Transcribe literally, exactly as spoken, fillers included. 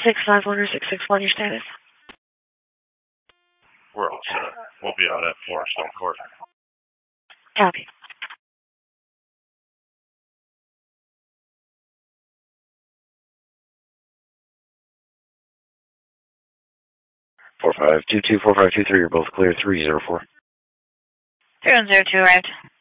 six five one or six six one, your status? We're all set. We'll be out at Forestone Court. Copy. four five two two, four five two three, you're both clear, three zero four. three one zero two arrived.